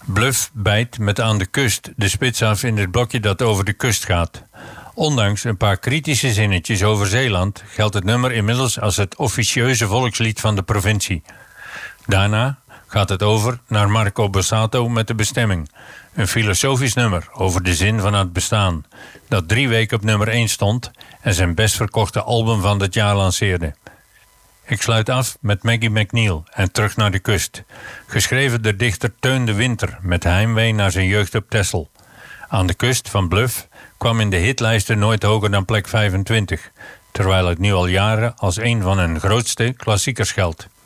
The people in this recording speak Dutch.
Bluff bijt met Aan de Kust de spits af in het blokje dat over de kust gaat. Ondanks een paar kritische zinnetjes over Zeeland geldt het nummer inmiddels als het officieuze volkslied van de provincie. Daarna gaat het over naar Marco Borsato met De Bestemming. Een filosofisch nummer over de zin van het bestaan, dat 3 weken op nummer 1 stond en zijn best verkochte album van dat jaar lanceerde. Ik sluit af met Maggie McNeil en Terug naar de Kust. Geschreven door dichter Teun de Winter met heimwee naar zijn jeugd op Texel. Aan de Kust van Bluff kwam in de hitlijsten nooit hoger dan plek 25, terwijl het nu al jaren als een van hun grootste klassiekers geldt.